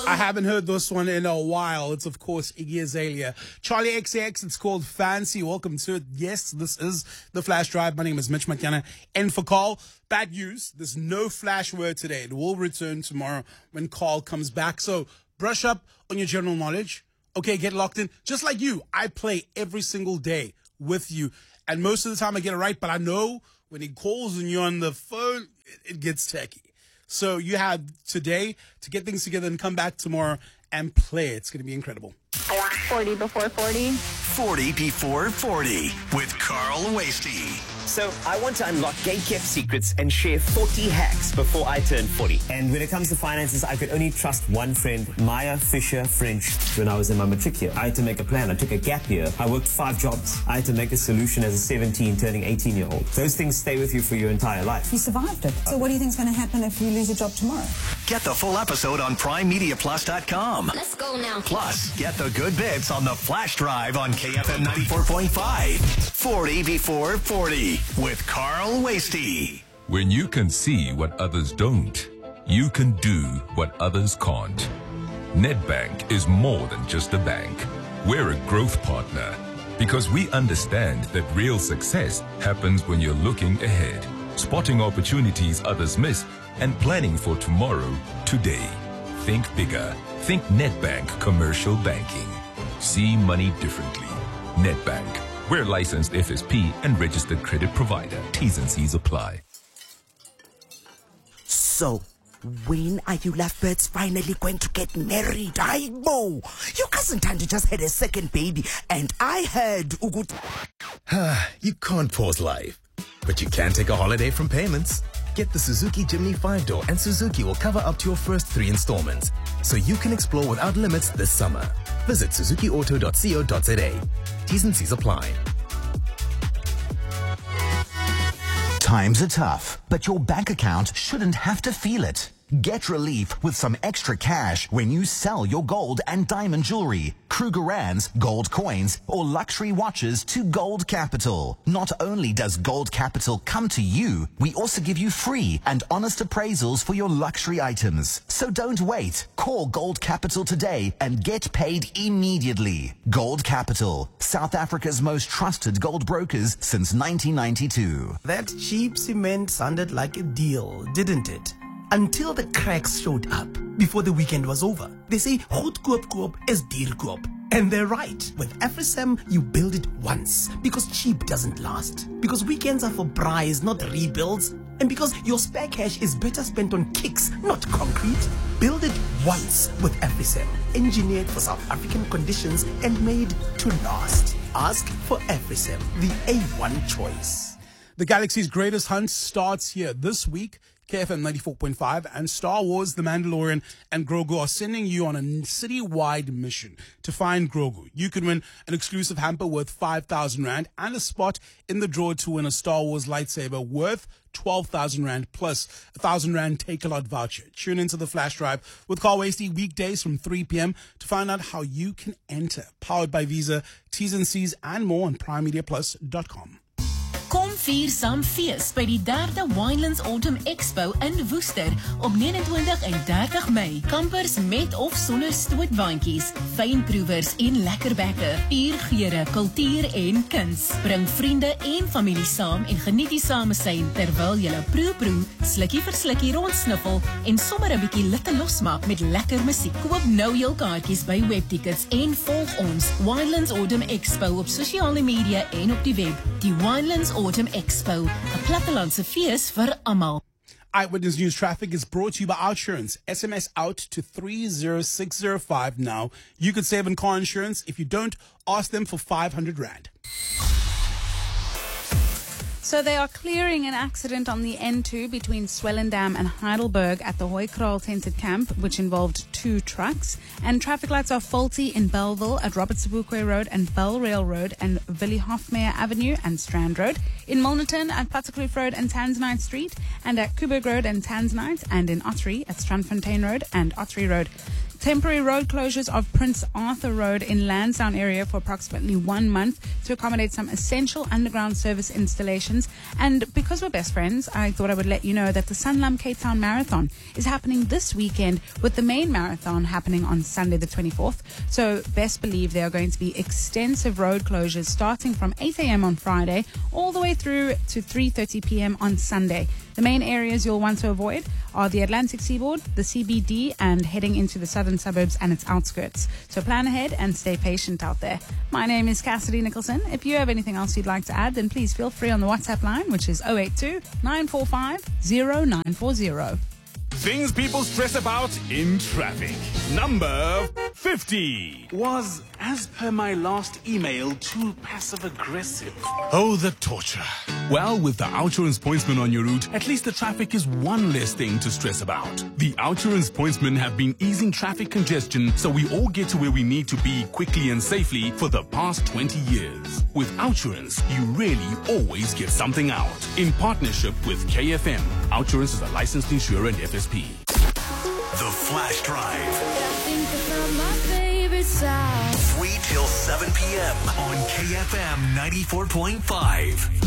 I haven't heard this one in a while. It's, of course, Iggy Azalea. Charlie XX, it's called Fancy. Welcome to it. Yes, this is the Flash Drive. My name is Mitch McKenna. And for Carl, bad news. There's no Flash word today. It will return tomorrow when Carl comes back. So brush up on your general knowledge. Okay, get locked in. Just like you, I play every single day with you. And most of the time I get it right, but I know when he calls and you're on the phone, it gets techie. So you have today to get things together and come back tomorrow and play. It's going to be incredible. 40 before 40. 40 before 40 with Carl Wasty. So I want to unlock gay-kept secrets and share 40 hacks before I turn 40. And when it comes to finances, I could only trust one friend, Maya Fisher French. When I was in my matric year, I had to make a plan. I took a gap year. I worked 5 jobs. I had to make a solution as a 17, turning 18-year-old. Those things stay with you for your entire life. You survived it. So what do you think is going to happen if you lose your job tomorrow? Get the full episode on PrimeMediaPlus.com. Let's go now. Plus, get the good bits on the Flash Drive on KFM 94.5. 40 before 40 with Carl Wasty. When you can see what others don't, you can do what others can't. Nedbank is more than just a bank. We're a growth partner because we understand that real success happens when you're looking ahead, spotting opportunities others miss, and planning for tomorrow, today. Think bigger. Think Nedbank Commercial Banking. See money differently. Nedbank. We're licensed FSP and registered credit provider. T's and C's apply. So, when are you lovebirds finally going to get married? Aibo! Your cousin Tandi just had a second baby, and I heard Ugut. You can't pause life, but you can take a holiday from payments. Get the Suzuki Jimny 5-door, and Suzuki will cover up to your first 3 installments, so you can explore without limits this summer. Visit suzukiauto.co.za. T's and C's apply. Times are tough, but your bank account shouldn't have to feel it. Get relief with some extra cash when you sell your gold and diamond jewelry, Krugerrands, gold coins, or luxury watches to Gold Capital. Not only does Gold Capital come to you, we also give you free and honest appraisals for your luxury items. So don't wait. Call Gold Capital today and get paid immediately. Gold Capital, South Africa's most trusted gold brokers since 1992. That cheap cement sounded like a deal, didn't it? Until the cracks showed up before the weekend was over. They say, goed koop is duur koop. And they're right. With AfriSam, you build it once because cheap doesn't last. Because weekends are for braais, not rebuilds. And because your spare cash is better spent on kicks, not concrete. Build it once with AfriSam. Engineered for South African conditions and made to last. Ask for AfriSam, the A1 choice. The Galaxy's Greatest Hunt starts here this week. KFM 94.5 and Star Wars, The Mandalorian and Grogu are sending you on a city-wide mission to find Grogu. You can win an exclusive hamper worth 5,000 Rand and a spot in the draw to win a Star Wars lightsaber worth 12,000 Rand plus a 1,000 Rand Takealot voucher. Tune into the Flash Drive with Carl Wasty weekdays from 3 p.m. to find out how you can enter. Powered by Visa, T's and C's and more on PrimeMediaPlus.com. Kom vier saam fees by die 3de Winelands Autumn Expo in Woester op 29 en 30 Mei. Kampers met of sonder stootwaandjies, fynproevers en lekkerbekke, uurgeure, kultuur en kuns. Bring vriende en familie saam en geniet die samesyn terwyl julle proe, slukkie vir slukkie rondsniffel en sommer 'n bietjie litte losmaak met lekker musiek. Koop nou jou kaartjies by Webtickets en volg ons Winelands Autumn Expo op sosiale media en op die web. Die Winelands Autumn Expo, 'n plattelandse fees vir almal. Eyewitness News Traffic is brought to you by Outsurance. SMS out to 30605 now. You could save on car insurance. If you don't, ask them for 500 Rand. So they are clearing an accident on the N2 between Swellendam and Heidelberg at the Hooikraal tented camp, which involved 2 trucks. And traffic lights are faulty in Bellville at Robert Sobukwe Road and Bellrail Road and Willie Hofmeyer Avenue and Strand Road. In Milnerton at Patterkloof Road and Tanzanite Street, and at Kuberg Road and Tanzanite, and in Ottery at Strandfontein Road and Ottery Road. Temporary road closures of Prince Arthur Road in Lansdowne area for approximately 1 month to accommodate some essential underground service installations. And because we're best friends, I thought I would let you know that the Sanlam Cape Town Marathon is happening this weekend, with the main marathon happening on Sunday the 24th. So best believe there are going to be extensive road closures starting from 8 a.m. on Friday all the way through to 3:30 p.m. on Sunday. The main areas you'll want to avoid are the Atlantic Seaboard, the CBD, and heading into the southern suburbs and its outskirts. So plan ahead and stay patient out there. My name is Cassidy Nicholson. If you have anything else you'd like to add, then please feel free on the WhatsApp line, which is 082-945-0940. Things people stress about in traffic. Number 50 Was, as per my last email, too passive-aggressive. Oh, the torture. Well, with the Outsurance Pointsman on your route, at least the traffic is one less thing to stress about. The Outsurance Pointsmen have been easing traffic congestion so we all get to where we need to be quickly and safely for the past 20 years. With Outsurance, you really always get something out. In partnership with KFM, Outsurance is a licensed insurer and FSP. The Flash Drive. 3 till 7 p.m. on KFM 94.5.